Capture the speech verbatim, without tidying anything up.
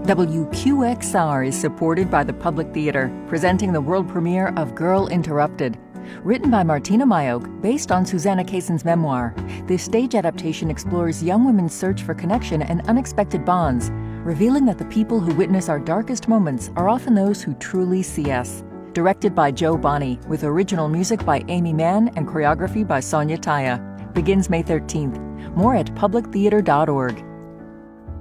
W Q X R is supported by the Public Theater, presenting the world premiere of Girl Interrupted. Written by Martina Mayock, based on Susanna Kayson's memoir, this stage adaptation explores young women's search for connection and unexpected bonds, revealing that the people who witness our darkest moments are often those who truly see us. Directed by Joe Bonney, with original music by Amy Mann and choreography by Sonia Taya. Begins May thirteenth. More at public theater dot org.